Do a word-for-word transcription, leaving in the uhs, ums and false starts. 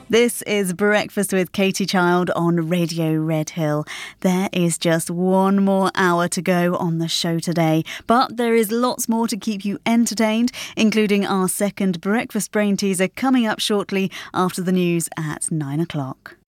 This is Breakfast with Katie Child on Radio Red Hill. There is just one more hour to go on the show today, but there is lots more to keep you entertained, including our second Breakfast Brain teaser coming up shortly after the news at nine o'clock.